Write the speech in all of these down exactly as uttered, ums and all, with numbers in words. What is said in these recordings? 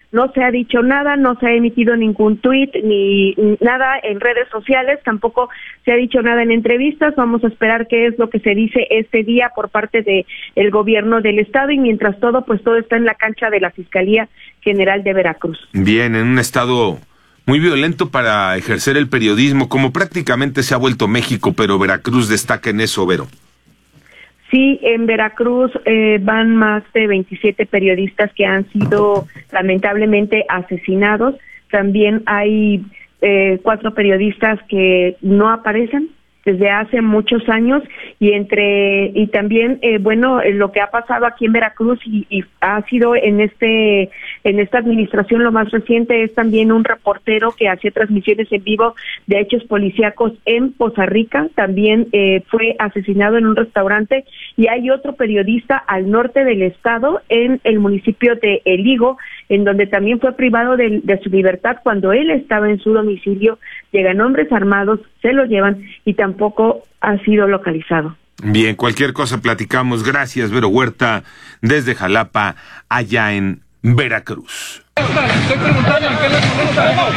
no se ha dicho nada, no se ha emitido ningún tuit ni nada en redes sociales, tampoco se ha dicho nada en entrevistas. Vamos a esperar qué es lo que se dice este día por parte de el gobierno del estado, y mientras todo, pues todo está en la cancha de la Fiscalía General de Veracruz. Bien, en un estado muy violento para ejercer el periodismo, como prácticamente se ha vuelto México, pero Veracruz destaca en eso, Vero. Sí, en Veracruz eh, van más de veintisiete periodistas que han sido lamentablemente asesinados. También hay eh, cuatro periodistas que no aparecen desde hace muchos años, y entre y también eh, bueno eh, lo que ha pasado aquí en Veracruz y, y ha sido en este en esta administración lo más reciente es también un reportero que hacía transmisiones en vivo de hechos policíacos en Poza Rica, también eh, fue asesinado en un restaurante, y hay otro periodista al norte del estado, en el municipio de El Higo, en donde también fue privado de, de su libertad cuando él estaba en su domicilio. Llegan hombres armados, se lo llevan y tampoco ha sido localizado. Bien, cualquier cosa platicamos. Gracias, Vero Huerta, desde Jalapa, allá en Veracruz. Estoy preguntando en qué les molesta.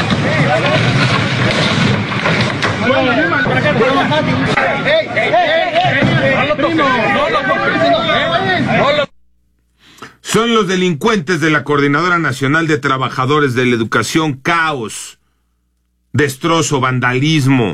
Son los delincuentes de la Coordinadora Nacional de Trabajadores de la Educación. Caos, destrozo, vandalismo.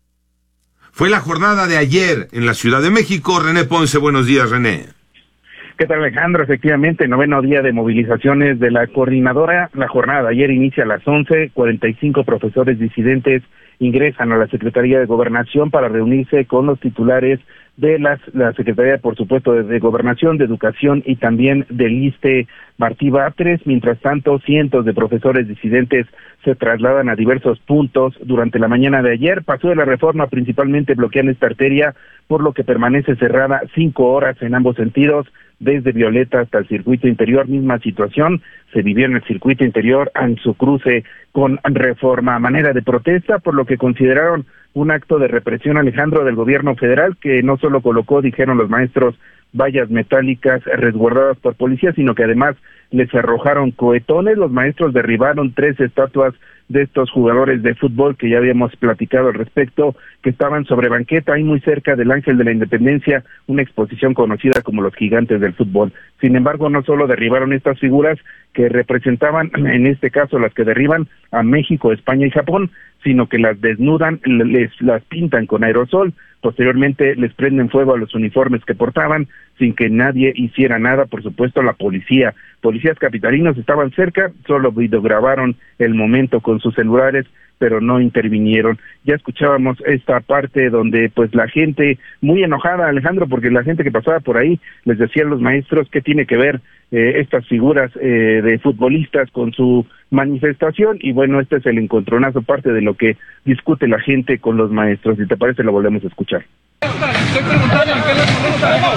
Fue la jornada de ayer en la Ciudad de México. René Ponce, buenos días, René. ¿Qué tal, Alejandro? Efectivamente, noveno día de movilizaciones de la coordinadora. La jornada de ayer inicia a las once, cuarenta y cinco profesores disidentes ingresan a la Secretaría de Gobernación para reunirse con los titulares de las, la Secretaría, por supuesto, de, de Gobernación, de Educación y también del ISSSTE Martí Batres. Mientras tanto, cientos de profesores disidentes se trasladan a diversos puntos. Durante la mañana de ayer, Paseo de la Reforma principalmente bloquean esta arteria, por lo que permanece cerrada cinco horas en ambos sentidos, desde Violeta hasta el circuito interior. Misma situación se vivió en el circuito interior en su cruce con Reforma, a manera de protesta, por lo que consideraron un acto de represión, Alejandro, del gobierno federal, que no solo colocó, dijeron los maestros, vallas metálicas resguardadas por policías, sino que además les arrojaron cohetones. Los maestros derribaron tres estatuas de estos jugadores de fútbol que ya habíamos platicado al respecto, que estaban sobre banqueta, ahí muy cerca del Ángel de la Independencia, una exposición conocida como los gigantes del fútbol. Sin embargo, no solo derribaron estas figuras que representaban, en este caso las que derriban, a México, España y Japón, sino que las desnudan, les las pintan con aerosol, posteriormente les prenden fuego a los uniformes que portaban, sin que nadie hiciera nada. Por supuesto, la policía, policías capitalinos estaban cerca, solo videograbaron el momento con sus celulares, pero no intervinieron. Ya escuchábamos esta parte donde pues la gente muy enojada, Alejandro, porque la gente que pasaba por ahí les decían los maestros qué tiene que ver eh, estas figuras eh, de futbolistas con su manifestación, y bueno, este es el encontronazo, parte de lo que discute la gente con los maestros. Si te parece, lo volvemos a escuchar. Estoy preguntando en qué les molesta.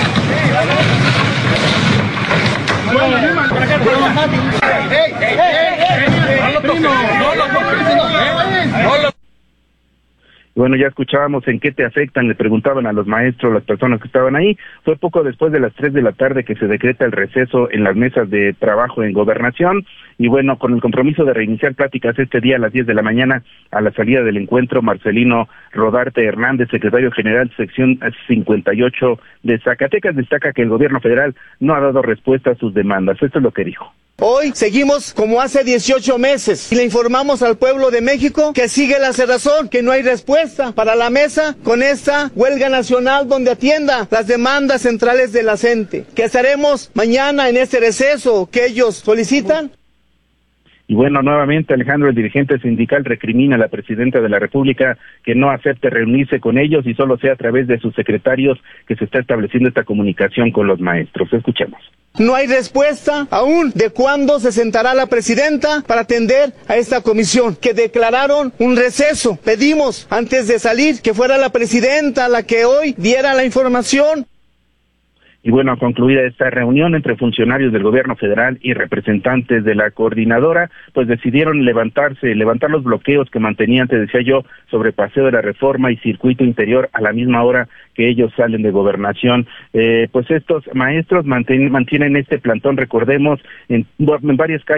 Bueno, ya escuchábamos en qué te afectan, le preguntaban a los maestros, las personas que estaban ahí. Fue poco después de las tres de la tarde que se decreta el receso en las mesas de trabajo en Gobernación, y bueno, con el compromiso de reiniciar pláticas este día a las diez de la mañana, a la salida del encuentro, Marcelino Rodarte Hernández, secretario general sección cincuenta y ocho de Zacatecas, destaca que el gobierno federal no ha dado respuesta a sus demandas. Esto es lo que dijo. Hoy seguimos como hace dieciocho meses y le informamos al pueblo de México que sigue la cerrazón, que no hay respuesta para la mesa con esta huelga nacional donde atienda las demandas centrales de la gente, que estaremos mañana en este receso que ellos solicitan. Y bueno, nuevamente, Alejandro, el dirigente sindical recrimina a la presidenta de la República que no acepte reunirse con ellos y solo sea a través de sus secretarios que se está estableciendo esta comunicación con los maestros. Escuchemos. No hay respuesta aún de cuándo se sentará la presidenta para atender a esta comisión, que declararon un receso. Pedimos antes de salir que fuera la presidenta la que hoy diera la información. Y bueno, concluida esta reunión entre funcionarios del gobierno federal y representantes de la coordinadora, pues decidieron levantarse, levantar los bloqueos que mantenían, te decía yo, sobre Paseo de la Reforma y Circuito Interior a la misma hora que ellos salen de Gobernación. Eh, pues estos maestros mantienen, mantienen este plantón, recordemos, en, en varias calles